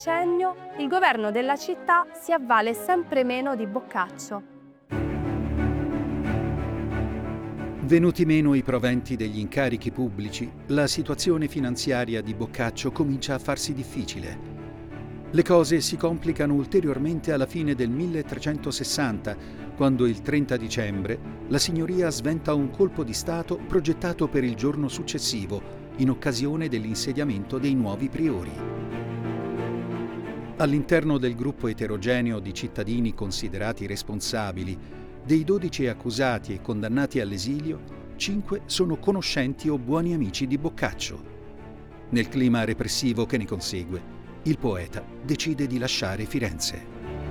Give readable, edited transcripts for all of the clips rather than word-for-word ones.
decennio il governo della città si avvale sempre meno di Boccaccio. Venuti meno i proventi degli incarichi pubblici, la situazione finanziaria di Boccaccio comincia a farsi difficile. Le cose si complicano ulteriormente alla fine del 1360, quando il 30 dicembre la signoria sventa un colpo di Stato progettato per il giorno successivo, in occasione dell'insediamento dei nuovi priori. All'interno del gruppo eterogeneo di cittadini considerati responsabili, dei 12 accusati e condannati all'esilio, 5 sono conoscenti o buoni amici di Boccaccio. Nel clima repressivo che ne consegue, il poeta decide di lasciare Firenze.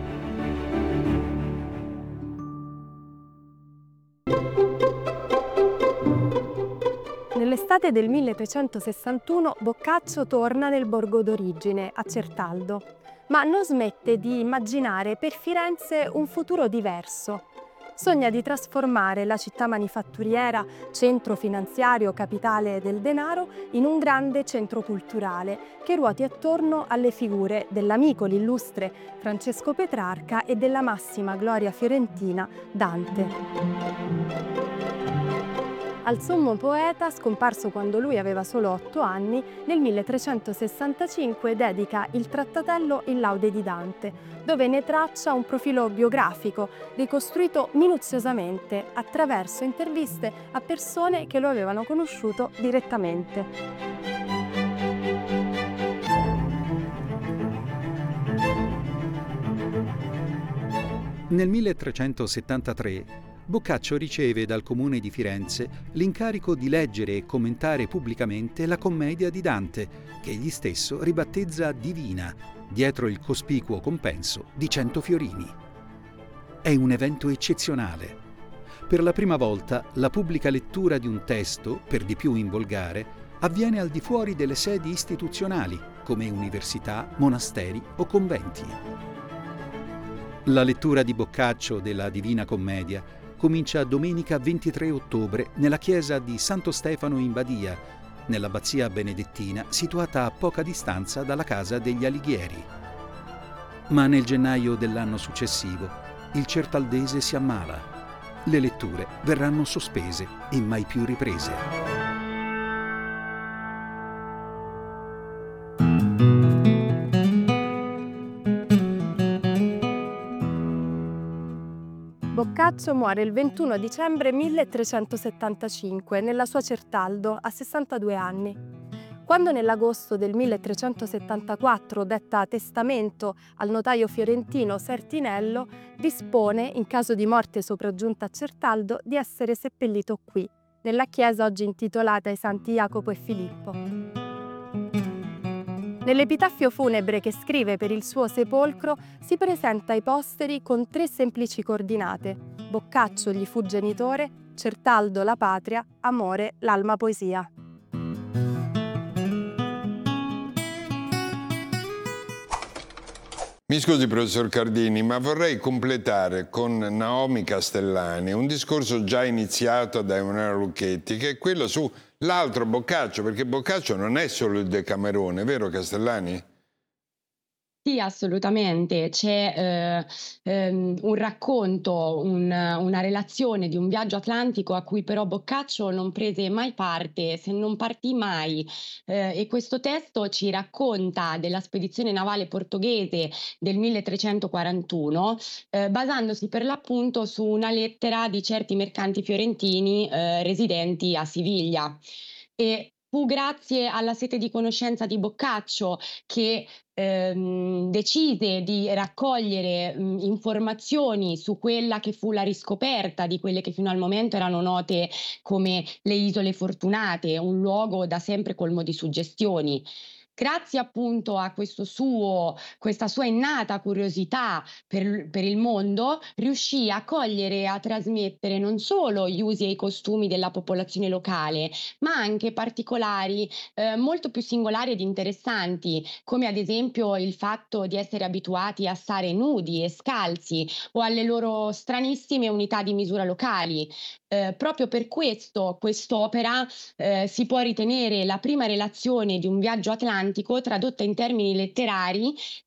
Nell'estate del 1361 Boccaccio torna nel borgo d'origine, a Certaldo, ma non smette di immaginare per Firenze un futuro diverso. Sogna di trasformare la città manifatturiera, centro finanziario, capitale del denaro, in un grande centro culturale che ruoti attorno alle figure dell'amico, l'illustre Francesco Petrarca e della massima gloria fiorentina Dante. Al sommo poeta, scomparso quando lui aveva solo 8 anni, nel 1365 dedica il trattatello in laude di Dante, dove ne traccia un profilo biografico, ricostruito minuziosamente attraverso interviste a persone che lo avevano conosciuto direttamente. Nel 1373 Boccaccio riceve dal comune di Firenze l'incarico di leggere e commentare pubblicamente la commedia di Dante, che egli stesso ribattezza Divina, dietro il cospicuo compenso di 100 fiorini. È un evento eccezionale. Per la prima volta la pubblica lettura di un testo, per di più in volgare, avviene al di fuori delle sedi istituzionali, come università, monasteri o conventi. La lettura di Boccaccio della Divina Commedia comincia domenica 23 ottobre nella chiesa di Santo Stefano in Badia, nell'abbazia benedettina situata a poca distanza dalla casa degli Alighieri. Ma nel gennaio dell'anno successivo il certaldese si ammala. Le letture verranno sospese e mai più riprese. Boccaccio muore il 21 dicembre 1375 nella sua Certaldo a 62 anni. Quando nell'agosto del 1374 detta testamento al notaio fiorentino Sertinello, dispone, in caso di morte sopraggiunta a Certaldo, di essere seppellito qui, nella chiesa oggi intitolata ai santi Jacopo e Filippo. Nell'epitaffio funebre che scrive per il suo sepolcro si presenta ai posteri con 3 semplici coordinate: Boccaccio gli fu genitore, Certaldo la patria, amore l'alma poesia. Mi scusi, professor Cardini, ma vorrei completare con Naomi Castellani un discorso già iniziato da Emanuela Lucchetti, che è quello su l'altro Boccaccio, perché Boccaccio non è solo il Decamerone, vero Castellani? Sì, assolutamente. C'è un racconto, una relazione di un viaggio atlantico a cui però Boccaccio non prese mai parte, se non partì mai. E questo testo ci racconta della spedizione navale portoghese del 1341, basandosi per l'appunto su una lettera di certi mercanti fiorentini residenti a Siviglia. E fu grazie alla sete di conoscenza di Boccaccio che decise di raccogliere informazioni su quella che fu la riscoperta di quelle che fino al momento erano note come le Isole Fortunate, un luogo da sempre colmo di suggestioni. Grazie appunto a questa sua innata curiosità per il mondo, riuscì a cogliere e a trasmettere non solo gli usi e i costumi della popolazione locale, ma anche particolari molto più singolari ed interessanti, come ad esempio il fatto di essere abituati a stare nudi e scalzi o alle loro stranissime unità di misura locali. Proprio per questo quest'opera si può ritenere la prima relazione di un viaggio atlantico tradotta in termini letterari